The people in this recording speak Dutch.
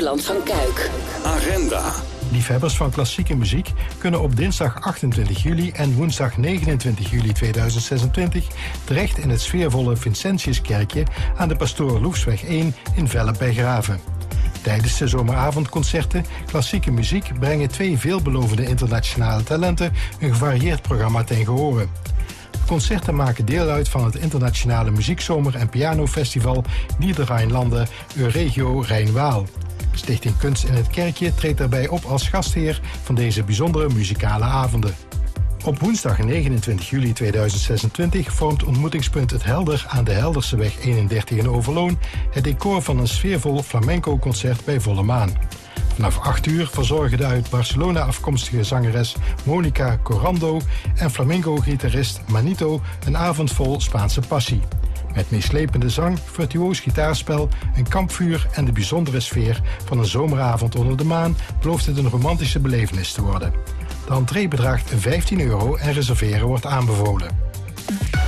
Nederland van Kuik. Agenda. Liefhebbers van klassieke muziek kunnen op dinsdag 28 juli en woensdag 29 juli 2026 terecht in het sfeervolle Vincentiuskerkje aan de Pastoor Loefsweg 1 in Velle bij Graven. Tijdens de zomeravondconcerten klassieke muziek brengen 2 veelbelovende internationale talenten een gevarieerd programma ten gehore. De concerten maken deel uit van het internationale muziekzomer- en pianofestival Niederrheinlande Euregio Rijn-Waal. Stichting Kunst in het Kerkje treedt daarbij op als gastheer van deze bijzondere muzikale avonden. Op woensdag 29 juli 2026 vormt ontmoetingspunt Het Helder aan de Helderseweg 31 in Overloon het decor van een sfeervol flamenco-concert bij volle maan. Vanaf 8 uur verzorgen de uit Barcelona afkomstige zangeres Monica Corando en flamenco-gitarist Manito een avond vol Spaanse passie. Met meeslepende zang, virtuoos gitaarspel, een kampvuur en de bijzondere sfeer van een zomeravond onder de maan belooft het een romantische belevenis te worden. De entree bedraagt €15 en reserveren wordt aanbevolen.